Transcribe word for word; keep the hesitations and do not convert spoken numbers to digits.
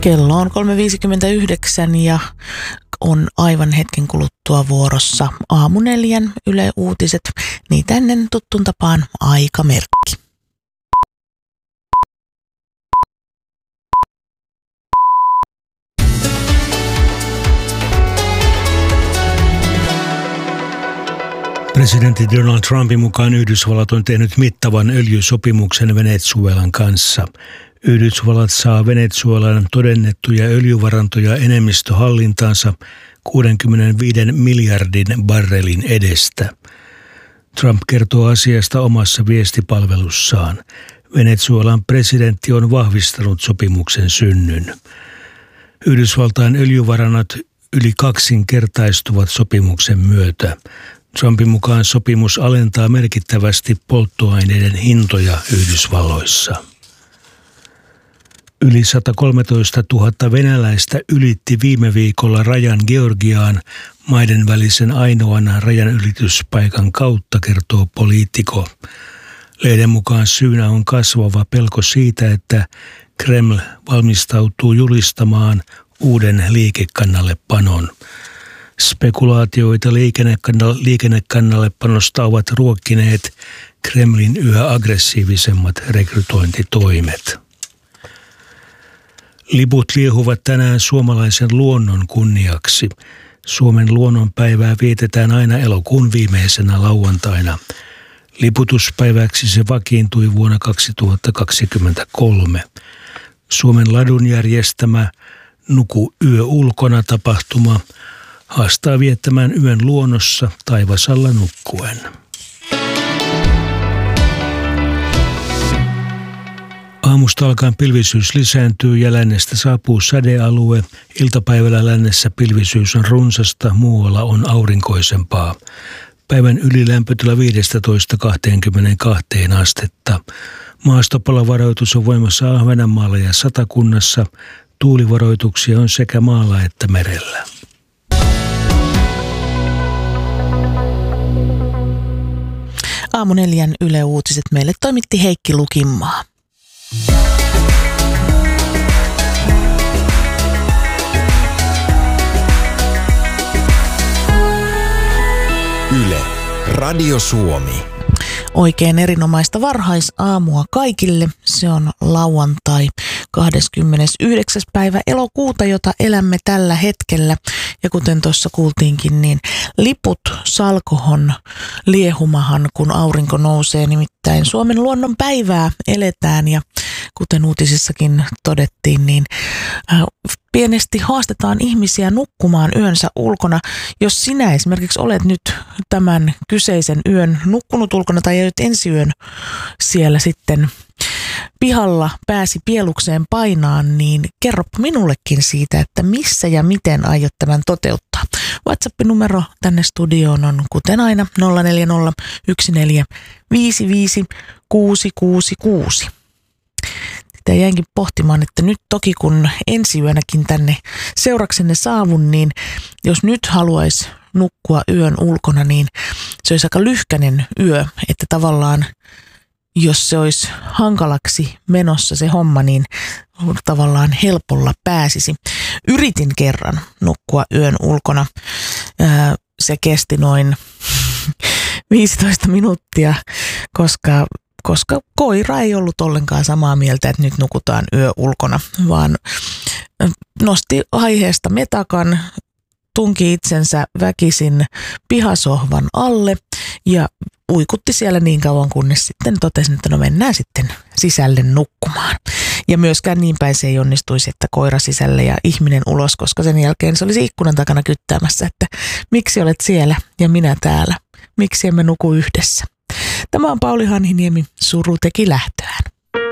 Kello on kolme viisikymmentäyhdeksän ja on aivan hetken kuluttua vuorossa aamu neljän Yle Uutiset. Niitä ennen tuttuun tapaan aikamerkki. Presidentti Donald Trumpin mukaan Yhdysvallat on tehnyt mittavan öljysopimuksen Venezuelan kanssa. Yhdysvallat saa Venezuelan todennettuja öljyvarantoja enemmistöhallintaansa kuusikymmentäviisi miljardin barrelin edestä. Trump kertoo asiasta omassa viestipalvelussaan. Venezuelan presidentti on vahvistanut sopimuksen synnyn. Yhdysvaltain öljyvarannot yli kaksinkertaistuvat sopimuksen myötä. Trumpin mukaan sopimus alentaa merkittävästi polttoaineiden hintoja Yhdysvalloissa. Yli sata kolmetoista tuhatta venäläistä ylitti viime viikolla rajan Georgiaan maiden välisen ainoan rajanylityspaikan kautta, kertoo Politico. Lehden mukaan syynä on kasvava pelko siitä, että Kreml valmistautuu julistamaan uuden liikekannallepanon. Spekulaatioita liikekannallepanosta ovat ruokkineet Kremlin yhä aggressiivisemmat rekrytointitoimet. Liput liehuvat tänään suomalaisen luonnon kunniaksi. Suomen luonnonpäivää vietetään aina elokuun viimeisenä lauantaina. Liputuspäiväksi se vakiintui vuonna kaksituhattakaksikymmentäkolme. Suomen Ladun järjestämä Nuku yö ulkona -tapahtuma haastaa viettämään yön luonnossa taivasalla nukkuen. Aamusta alkaen pilvisyys lisääntyy ja lännestä saapuu sadealue. Iltapäivällä lännessä pilvisyys on runsasta, muualla on aurinkoisempaa. Päivän ylilämpötila viisitoista kaksikymmentäkaksi astetta. Maastopalovaroitus on voimassa Ahvenanmaalla ja Satakunnassa. Tuulivaroituksia on sekä maalla että merellä. Aamu neljän Yle Uutiset meille toimitti Heikki Lukinmaa. Yle, Radio Suomi. Oikein erinomaista varhaisaamua kaikille. Se on lauantai kahdeskymmenesyhdeksäs päivä elokuuta, jota elämme tällä hetkellä. Ja kuten tuossa kuultiinkin, niin liput salkohon liehumahan, kun aurinko nousee. Nimittäin Suomen luonnon päivää eletään ja kuten uutisissakin todettiin, niin pienesti haastetaan ihmisiä nukkumaan yönsä ulkona. Jos sinä esimerkiksi olet nyt tämän kyseisen yön nukkunut ulkona tai nyt ensi yön siellä sitten pihalla pääsi pielukseen painaan, niin kerro minullekin siitä, että missä ja miten aiot tämän toteuttaa. WhatsApp-numero tänne studioon on kuten aina nolla neljä nolla yksi neljä viisi viisi kuusi kuusi kuusi. Ja jäinkin pohtimaan, että nyt toki kun ensi yönäkin tänne seuraksenne saavun, niin jos nyt haluaisi nukkua yön ulkona, niin se olisi aika lyhkäinen yö, että tavallaan jos se olisi hankalaksi menossa se homma, niin tavallaan helpolla pääsisi. Yritin kerran nukkua yön ulkona. Se kesti noin viisitoista minuuttia, koska koska koira ei ollut ollenkaan samaa mieltä, että nyt nukutaan yö ulkona, vaan nosti aiheesta metakan, tunki itsensä väkisin pihasohvan alle ja uikutti siellä niin kauan, kunnes sitten totesin, että no mennään sitten sisälle nukkumaan. Ja myöskään niin päin se ei onnistuisi, että koira sisälle ja ihminen ulos, koska sen jälkeen se olisi ikkunan takana kyttäämässä, että miksi olet siellä ja minä täällä, miksi emme nuku yhdessä. Tämä on Pauli Hanhiniemi, Suru teki lähtöään.